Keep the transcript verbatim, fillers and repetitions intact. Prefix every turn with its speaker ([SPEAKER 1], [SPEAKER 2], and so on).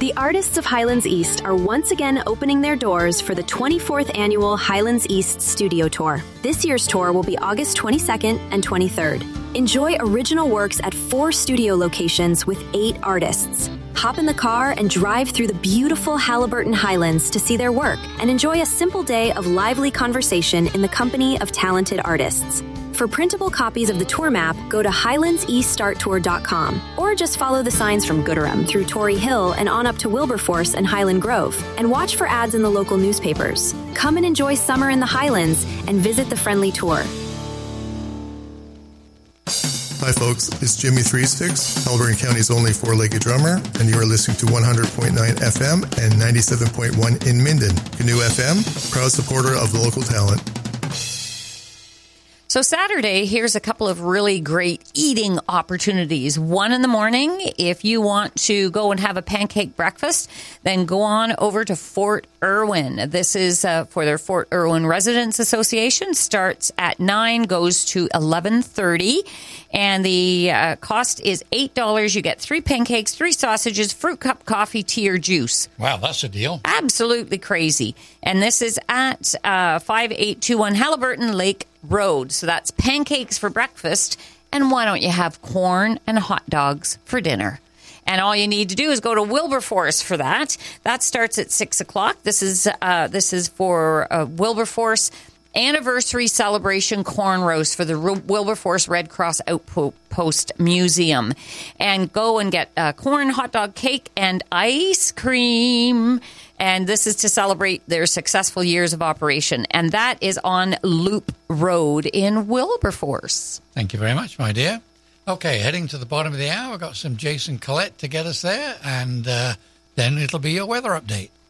[SPEAKER 1] The Artists of Highlands East are once again opening their doors for the twenty-fourth Annual Highlands East Studio Tour. This year's tour will be August twenty-second and twenty-third. Enjoy original works at four studio locations with eight artists. Hop in the car and drive through the beautiful Haliburton Highlands to see their work and enjoy a simple day of lively conversation in the company of talented artists. For printable copies of the tour map, go to highlands east start tour dot com or just follow the signs from Gooderham through Tory Hill and on up to Wilberforce and Highland Grove, and watch for ads in the local newspapers. Come and enjoy summer in the Highlands and visit the friendly tour.
[SPEAKER 2] Hi folks, it's Jimmy Three Sticks, Haliburton County's only four-legged drummer, and you are listening to one hundred point nine F M and ninety-seven point one in Minden. Canoe F M, proud supporter of the local talent.
[SPEAKER 3] So Saturday, here's a couple of really great eating opportunities. One in the morning, if you want to go and have a pancake breakfast, then go on over to Fort Irwin. This is uh, for their Fort Irwin Residents Association. Starts at nine, goes to eleven thirty. And the uh, cost is eight dollars. You get three pancakes, three sausages, fruit cup, coffee, tea, or juice.
[SPEAKER 4] Wow, that's a deal.
[SPEAKER 3] Absolutely crazy. And this is at uh, five eight two one Haliburton Lake Road. So that's pancakes for breakfast. And why don't you have corn and hot dogs for dinner? And all you need to do is go to Wilberforce for that. That starts at six o'clock. This is uh, this is for uh, Wilberforce Anniversary Celebration Corn Roast for the Wilberforce Red Cross Outpost Museum. And go and get uh, corn, hot dog, cake, and ice cream. And this is to celebrate their successful years of operation. And that is on Loop Road in Wilberforce.
[SPEAKER 4] Thank you very much, my dear. Okay, heading to the bottom of the hour, I've got some Jason Collette to get us there, and uh, then it'll be your weather update.